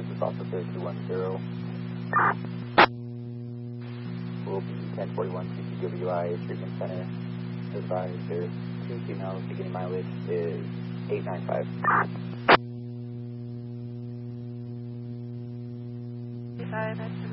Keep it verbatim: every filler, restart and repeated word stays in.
This officer two one zero will be ten forty-one C C W I Treatment Center. Advised their two females, beginning mileage is eight nine five. Five.